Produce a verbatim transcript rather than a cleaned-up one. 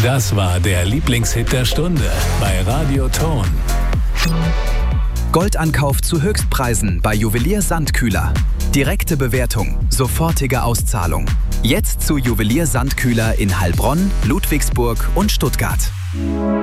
Das war der Lieblingshit der Stunde bei Radio Ton. Goldankauf zu Höchstpreisen bei Juwelier Sandkühler. Direkte Bewertung, sofortige Auszahlung. Jetzt zu Juwelier Sandkühler in Heilbronn, Ludwigsburg und Stuttgart.